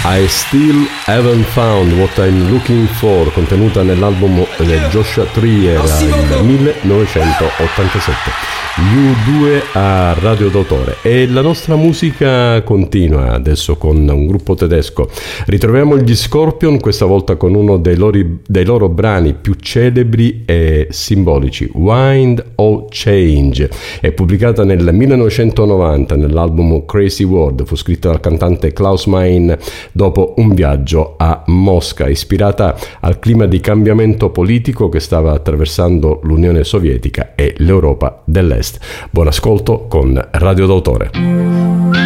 I Still Haven't Found What I'm Looking For, contenuta nell'album del Joshua Tree, era il 1987. Gli U2 a Radio d'autore. E la nostra musica continua adesso con un gruppo tedesco. Ritroviamo gli Scorpion, questa volta con uno dei loro brani più celebri e simbolici, Wind of Change. È pubblicata nel 1990 nell'album Crazy World, fu scritta dal cantante Klaus Meine dopo un viaggio a Mosca, ispirata al clima di cambiamento politico che stava attraversando l'Unione Sovietica e l'Europa dell'Est. Buon ascolto con Radio d'autore.